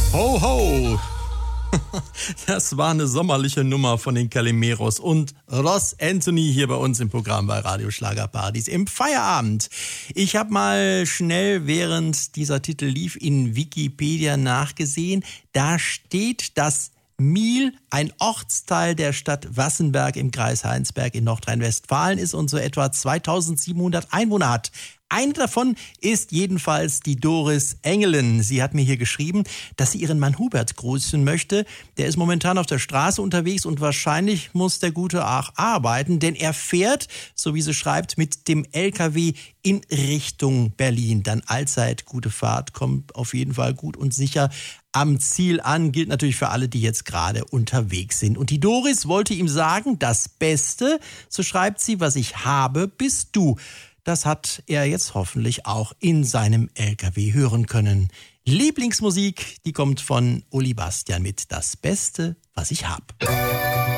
Ho, ho! Das war eine sommerliche Nummer von den Calimeros und Ross Anthony hier bei uns im Programm bei Radio Schlagerparadies im Feierabend. Ich habe mal schnell, während dieser Titel lief, in Wikipedia nachgesehen. Da steht, dass Miel ein Ortsteil der Stadt Wassenberg im Kreis Heinsberg in Nordrhein-Westfalen ist und so etwa 2700 Einwohner hat. Eine davon ist jedenfalls die Doris Engelen. Sie hat mir hier geschrieben, dass sie ihren Mann Hubert grüßen möchte. Der ist momentan auf der Straße unterwegs und wahrscheinlich muss der Gute auch arbeiten, denn er fährt, so wie sie schreibt, mit dem LKW in Richtung Berlin. Dann allzeit gute Fahrt, kommt auf jeden Fall gut und sicher am Ziel an. Gilt natürlich für alle, die jetzt gerade unterwegs sind. Und die Doris wollte ihm sagen, das Beste, so schreibt sie, was ich habe, bist du. Das hat er jetzt hoffentlich auch in seinem LKW hören können. Lieblingsmusik, die kommt von Uli Bastian mit Das Beste, was ich hab.